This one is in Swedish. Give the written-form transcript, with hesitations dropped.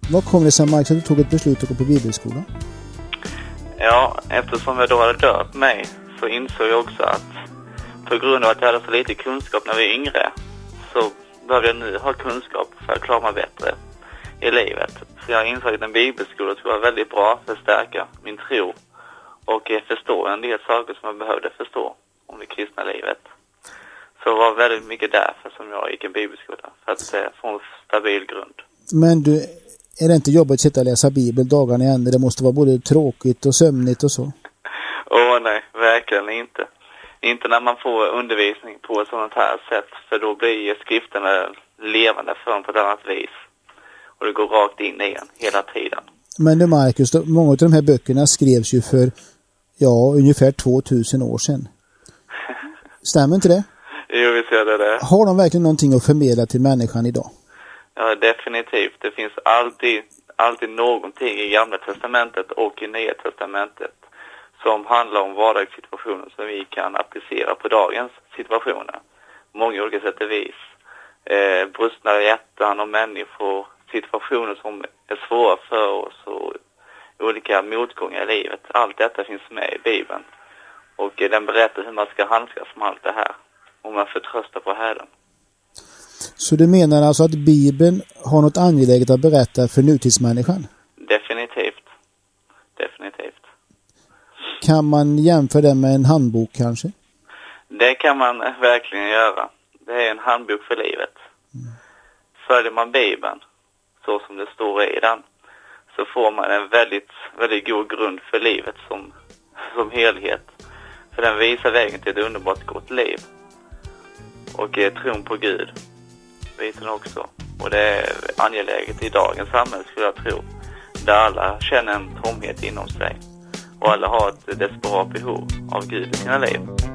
Vad kom det sig, Marcus, att du tog ett beslut att gå på bibelskola? Ja, eftersom jag då hade döpt mig så insåg jag också att på grund av att jag hade så lite kunskap när vi var yngre så behövde jag nu ha kunskap för att klara mig bättre i livet. Så jag insåg att en bibelskola skulle vara väldigt bra för att stärka min tro och förstå en del saker som jag behövde förstå om det kristna livet. Så det var väldigt mycket därför som jag gick en bibelskola, för att få en stabil grund. Men du, är det inte jobbigt att sitta och läsa bibel dagarna i ända? Det måste vara både tråkigt och sömnigt och så. Nej, verkligen inte. Inte när man får undervisning på ett sådant här sätt, för då blir skrifterna levande för en på ett annat vis. Och det går rakt in i en hela tiden. Men du, Marcus, många av de här böckerna skrevs ju för ungefär 2000 år sedan. Stämmer inte det? Jo, vi ser det. Har de verkligen någonting att förmedla till människan idag? Ja, definitivt. Det finns alltid någonting i Gamla testamentet och i Nya testamentet som handlar om vardagssituationer som vi kan applicera på dagens situationer. Många olika sätt och vis. Brustna hjärtan och människor, situationer som är svåra för oss och olika motgångar i livet. Allt detta finns med i Bibeln. Och den berättar hur man ska handskas med allt det här. Och man förtröstar på Herren. Så du menar alltså att Bibeln har något angeläget att berätta för nutidsmänniskan? Definitivt. Kan man jämföra det med en handbok kanske? Det kan man verkligen göra. Det är en handbok för livet. Följer man Bibeln så som det står i den, så får man en väldigt, väldigt god grund för livet som helhet. För den visar vägen till ett underbart gott liv. Och tron på Gud visar den också. Och det är angeläget i dagens samhälle, skulle jag tro. Där alla känner en tomhet inom sig. Och alla har ett desperat behov av Gud i sina liv.